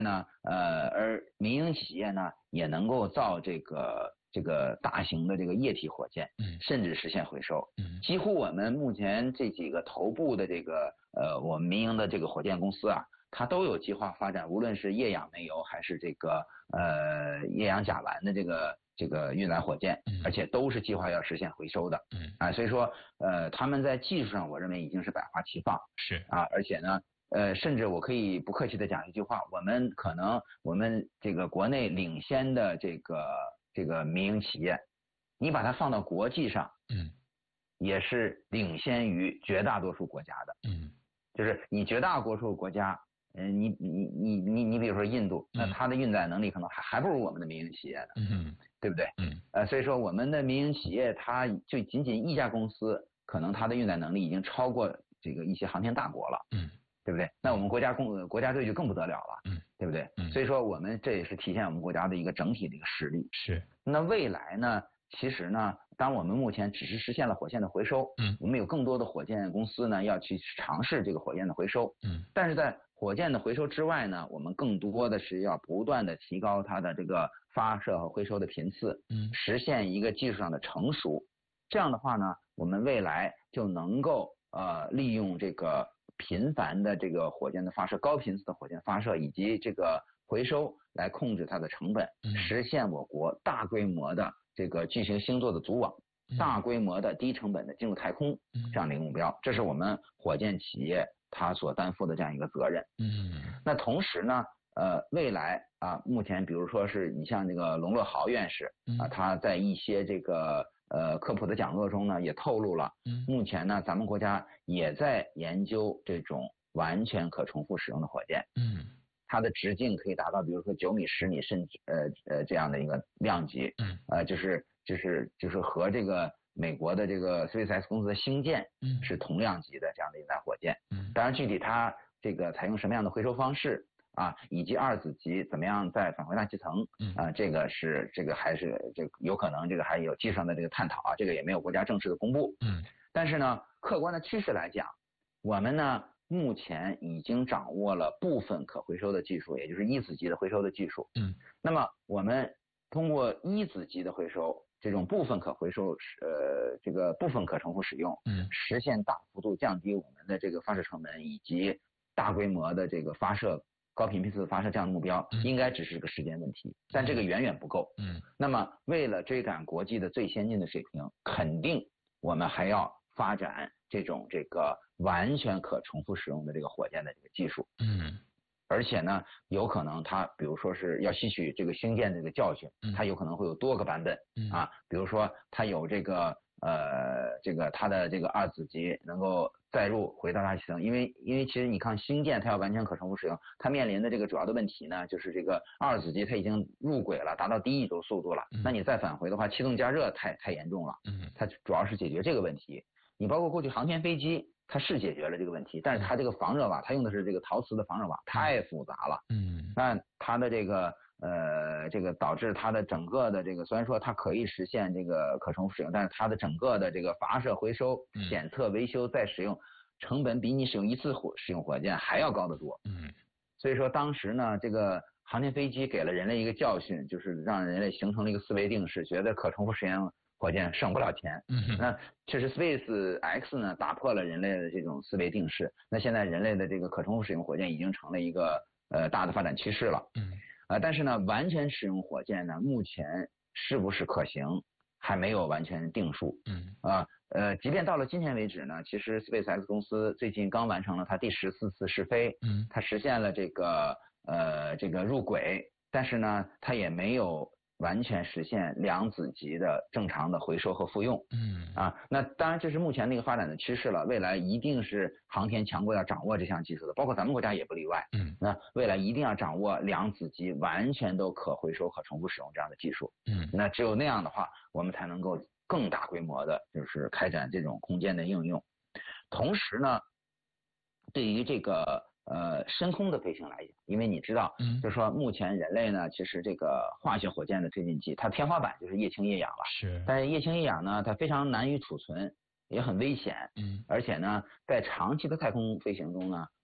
而民营企业呢也能够造这个大型的这个液体火箭，甚至实现回收。几乎我们目前这几个头部的这个我们民营的这个火箭公司啊，它都有计划发展，无论是液氧煤油还是这个液氧甲烷的这个运载火箭，而且都是计划要实现回收的。所以说他们在技术上我认为已经是百花齐放。 是而且呢甚至我可以不客气的讲一句话，我们这个国内领先的这个民营企业，你把它放到国际上，也是领先于绝大多数国家的。就是你绝大多数国家，你比如说印度，那它的运载能力可能还不如我们的民营企业呢。对不对？所以说我们的民营企业，它就仅一家公司，可能它的运载能力已经超过这个一些航天大国了。对不对？那我们国家队就更不得了了。对不对？所以说我们这也是体现我们国家的一个整体的一个实力。 是。 那未来呢？其实呢，当我们目前只是实现了火箭的回收，我们有更多的火箭公司呢要去尝试这个火箭的回收。但是在火箭的回收之外呢，我们更多的是要不断的提高它的这个发射和回收的频次，实现一个技术上的成熟。这样的话呢，我们未来就能够利用这个频繁的这个火箭的发射、高频次的火箭发射以及这个回收来控制它的成本，实现我国大规模的这个巨型星座的组网，大规模的低成本的进入太空这样的一个目标，这是我们火箭企业它所担负的这样一个责任。那同时呢，未来目前比如说是你像这个龙乐豪院士他在一些这个科普的讲座中呢也透露了，目前呢咱们国家也在研究这种完全可重复使用的火箭。它的直径可以达到比如说9米、10米，甚至这样的一个量级。就是和这个美国的这个 SpaceX 公司的星舰是同量级的这样的一载火箭。当然具体它这个采用什么样的回收方式以及二子级怎么样再返回大气层这个还是这个有可能这个还有技术上的这个探讨这个也没有国家正式的公布。但是呢，客观的趋势来讲，我们呢目前已经掌握了部分可回收的技术，也就是一子级的回收的技术。那么我们通过一子级的回收，这种部分可回收这个部分可重复使用，实现大幅度降低我们的这个发射成本以及大规模的这个发射高频次的发射这样的目标，应该只是个时间问题，但这个远远不够。那么为了追赶国际的最先进的水平，肯定我们还要发展这个完全可重复使用的这个火箭的这个技术。而且呢，有可能它比如说是要吸取这个星舰这个教训，它有可能会有多个版本比如说它有这个它的这个二子级能够载入回到大气层，因为其实你看星舰它要完全可重复使用，它面临的这个主要的问题呢，就是这个二子级它已经入轨了，达到低宇宙速度了，那你再返回的话，气动加热太严重了。它主要是解决这个问题。你包括过去航天飞机，它是解决了这个问题，但是它这个防热瓦，它用的是这个陶瓷的防热瓦，太复杂了。那它的这个导致它的整个的这个，虽然说它可以实现这个可重复使用，但是它的整个的这个发射、回收、检测、维修再使用成本比你使用一次使用火箭还要高得多。所以说当时呢，这个航天飞机给了人类一个教训，就是让人类形成了一个思维定式，觉得可重复使用火箭省不了钱。那确实 SpaceX 呢打破了人类的这种思维定式，那现在人类的这个可重复使用火箭已经成了一个大的发展趋势了。但是呢，完全使用火箭呢，目前是不是可行还没有完全定数。即便到了今天为止呢，其实 SpaceX 公司最近刚完成了它第14次试飞，它实现了这个入轨，但是呢，它也没有完全实现量子级的正常的回收和复用。那当然这是目前的一个发展的趋势了，未来一定是航天强国要掌握这项技术的，包括咱们国家也不例外。那未来一定要掌握量子级完全都可回收、可重复使用这样的技术。那只有那样的话，我们才能够更大规模的就是开展这种空间的应用。同时呢，对于这个深空的飞行来讲，因为你知道，就是说目前人类呢，其实这个化学火箭的推进器，它天花板就是液氢液氧了。但是液氢液氧呢，它非常难于储存，也很危险。而且呢，在长期的太空飞行中呢，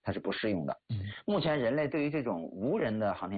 它是不适用的。目前人类对于这种无人的航天